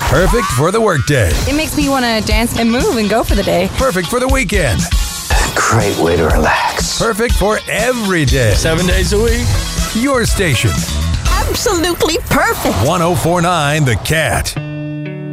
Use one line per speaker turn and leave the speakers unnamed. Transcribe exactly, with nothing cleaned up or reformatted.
Perfect for the workday.
It makes me want to dance and move and go for the day.
Perfect for the weekend.
Great way to relax.
Perfect for every day.
Seven days a week.
Your station.
Absolutely perfect.
one oh four point nine The Cat.